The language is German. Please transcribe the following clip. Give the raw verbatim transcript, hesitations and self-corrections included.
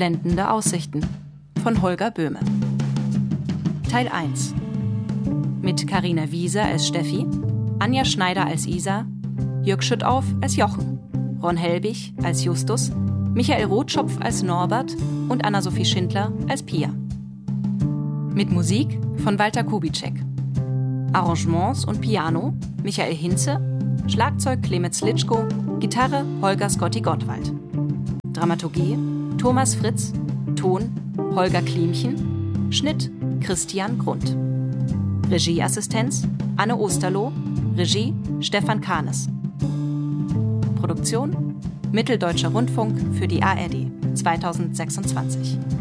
Blendende Aussichten von Holger Böhme. Teil eins. Mit Carina Wieser als Steffi, Anja Schneider als Isa, Jörg Schüttauf als Jochen, Ron Helbig als Justus, Michael Rotschopf als Norbert und Anna-Sophie Schindler als Pia. Mit Musik von Walter Kubitschek. Arrangements und Piano Michael Hinze, Schlagzeug Clemens Litschko, Gitarre Holger Scotti Gottwald. Dramaturgie Thomas Fritz, Ton Holger Klimchen, Schnitt Christian Grund. Regieassistenz Anne Osterloh, Regie Stefan Kahnes. Produktion Mitteldeutscher Rundfunk für die A R D zweitausendsechsundzwanzig.